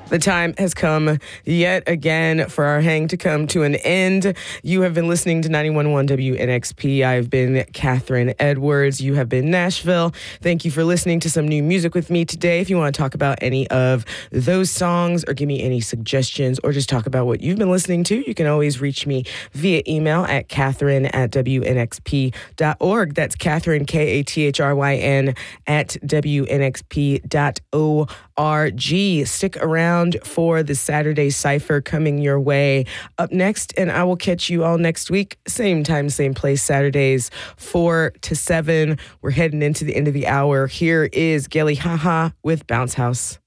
The time has come yet again for our hang to come to an end. You have been listening to 91.1 WNXP. I've been Catherine Edwards. You have been Nashville. Thank you for listening to some new music with me today. If you want to talk about any of those songs or give me any suggestions or just talk about what you've been listening to, you can always reach me via email at catherine@wnxp.org. That's Catherine, Kathryn, at WNXP.org. Stick around for the Saturday Cypher coming your way up next, and I will catch you all next week. Same time, same place, Saturdays 4 to 7. We're heading into the end of the hour. Here is Gelly Haha with Bounce House.